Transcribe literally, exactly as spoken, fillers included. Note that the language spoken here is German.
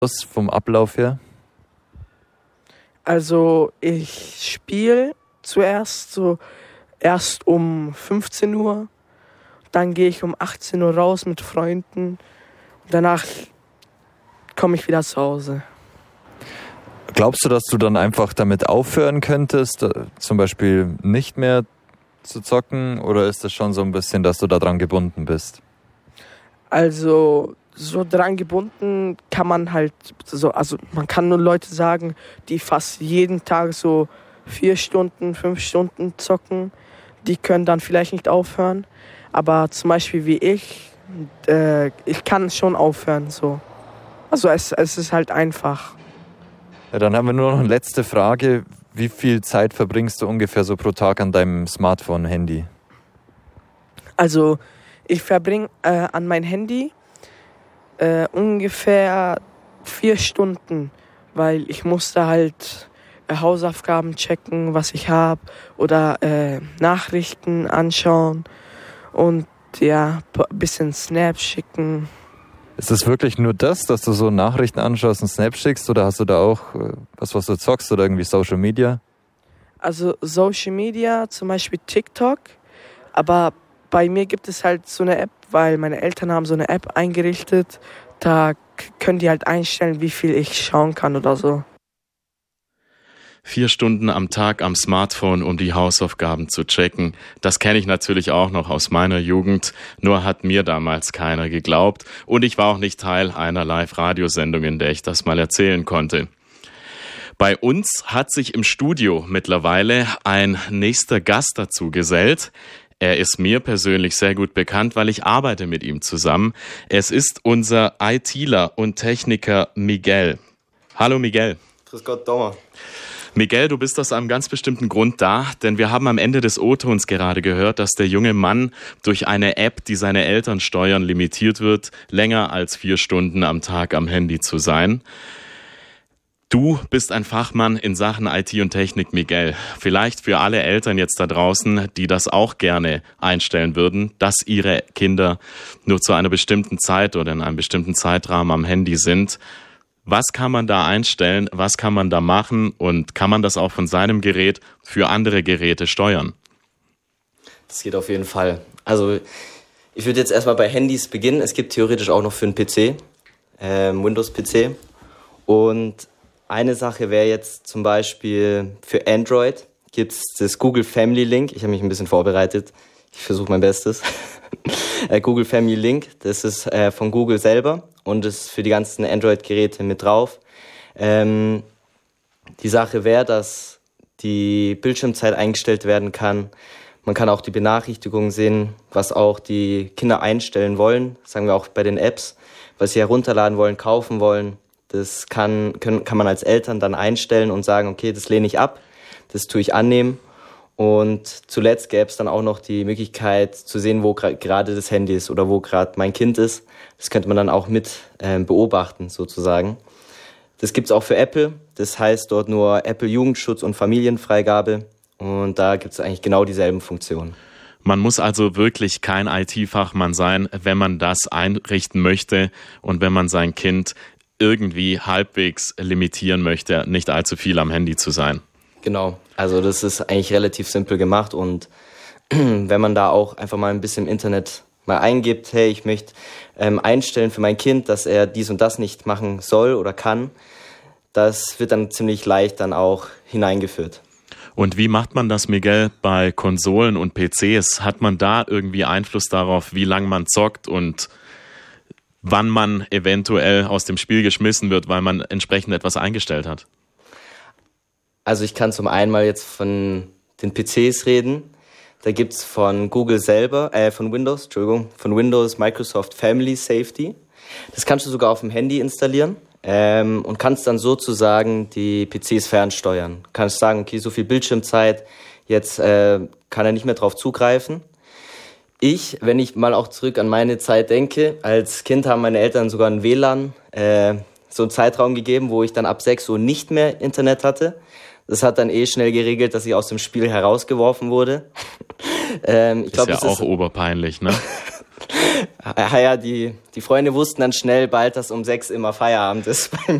aus vom Ablauf her? Also ich spiele zuerst so erst um fünfzehn Uhr, dann gehe ich um achtzehn Uhr raus mit Freunden und danach komme ich wieder zu Hause. Glaubst du, dass du dann einfach damit aufhören könntest, zum Beispiel nicht mehr zu zocken, oder ist das schon so ein bisschen, dass du da dran gebunden bist? Also so dran gebunden kann man halt, so, also man kann nur Leute sagen, die fast jeden Tag so vier Stunden, fünf Stunden zocken, die können dann vielleicht nicht aufhören. Aber zum Beispiel wie ich, äh, ich kann schon aufhören. So. Also es, es ist halt einfach. Ja, dann haben wir nur noch eine letzte Frage. Wie viel Zeit verbringst du ungefähr so pro Tag an deinem Smartphone, Handy? Also ich verbringe äh, an mein Handy äh, ungefähr vier Stunden, weil ich musste halt äh, Hausaufgaben checken, was ich habe, oder äh, Nachrichten anschauen und ja, ein bisschen Snaps schicken. Ist das wirklich nur das, dass du so Nachrichten anschaust und Snaps schickst, oder hast du da auch äh, was, was du zockst, oder irgendwie Social Media? Also Social Media, zum Beispiel TikTok, aber bei mir gibt es halt so eine App, weil meine Eltern haben so eine App eingerichtet, da können die halt einstellen, wie viel ich schauen kann oder so. Vier Stunden am Tag am Smartphone, um die Hausaufgaben zu checken. Das kenne ich natürlich auch noch aus meiner Jugend, nur hat mir damals keiner geglaubt und ich war auch nicht Teil einer Live-Radiosendung, in der ich das mal erzählen konnte. Bei uns hat sich im Studio mittlerweile ein nächster Gast dazu gesellt. Er ist mir persönlich sehr gut bekannt, weil ich arbeite mit ihm zusammen. Es ist unser ITler und Techniker Miguel. Hallo Miguel. Grüß Gott, Dauer. Miguel, du bist aus einem ganz bestimmten Grund da, denn wir haben am Ende des O-Tons gerade gehört, dass der junge Mann durch eine App, die seine Eltern steuern, limitiert wird, länger als vier Stunden am Tag am Handy zu sein. Du bist ein Fachmann in Sachen I T und Technik, Miguel. Vielleicht für alle Eltern jetzt da draußen, die das auch gerne einstellen würden, dass ihre Kinder nur zu einer bestimmten Zeit oder in einem bestimmten Zeitrahmen am Handy sind. Was kann man da einstellen? Was kann man da machen? Und kann man das auch von seinem Gerät für andere Geräte steuern? Das geht auf jeden Fall. Also ich würde jetzt erstmal bei Handys beginnen. Es gibt theoretisch auch noch für einen P C, äh, Windows-P C. Und eine Sache wäre jetzt zum Beispiel für Android gibt es das Google Family Link. Ich habe mich ein bisschen vorbereitet. Ich versuche mein Bestes. Google Family Link, das ist äh, von Google selber und ist für die ganzen Android-Geräte mit drauf. Ähm, die Sache wäre, dass die Bildschirmzeit eingestellt werden kann. Man kann auch die Benachrichtigungen sehen, was auch die Kinder einstellen wollen, sagen wir auch bei den Apps, was sie herunterladen wollen, kaufen wollen. Das kann, können, kann man als Eltern dann einstellen und sagen, okay, das lehne ich ab, das tue ich annehmen. Und zuletzt gäbe es dann auch noch die Möglichkeit zu sehen, wo gra- gerade das Handy ist oder wo gerade mein Kind ist. Das könnte man dann auch mit äh, beobachten sozusagen. Das gibt es auch für Apple. Das heißt dort nur Apple Jugendschutz und Familienfreigabe. Und da gibt es eigentlich genau dieselben Funktionen. Man muss also wirklich kein I T-Fachmann sein, wenn man das einrichten möchte und wenn man sein Kind irgendwie halbwegs limitieren möchte, nicht allzu viel am Handy zu sein. Genau, also das ist eigentlich relativ simpel gemacht und wenn man da auch einfach mal ein bisschen im Internet mal eingibt, hey, ich möchte ähm, einstellen für mein Kind, dass er dies und das nicht machen soll oder kann, das wird dann ziemlich leicht dann auch hineingeführt. Und wie macht man das, Miguel, bei Konsolen und P Cs? Hat man da irgendwie Einfluss darauf, wie lange man zockt und wann man eventuell aus dem Spiel geschmissen wird, weil man entsprechend etwas eingestellt hat? Also ich kann zum einen mal jetzt von den P Cs reden. Da gibt's von Google selber, äh, von Windows, Entschuldigung, von Windows Microsoft Family Safety. Das kannst du sogar auf dem Handy installieren ähm, und kannst dann sozusagen die P Cs fernsteuern. Kannst sagen, okay, so viel Bildschirmzeit, jetzt äh, kann er nicht mehr drauf zugreifen. Ich, wenn ich mal auch zurück an meine Zeit denke, als Kind haben meine Eltern sogar ein W L A N, äh, so einen Zeitraum gegeben, wo ich dann ab sechs Uhr nicht mehr Internet hatte. Das hat dann eh schnell geregelt, dass ich aus dem Spiel herausgeworfen wurde. ähm, ich ist glaub, ja das auch ist oberpeinlich, ne? Ja, ja, die, die Freunde wussten dann schnell bald, dass um sechs immer Feierabend ist bei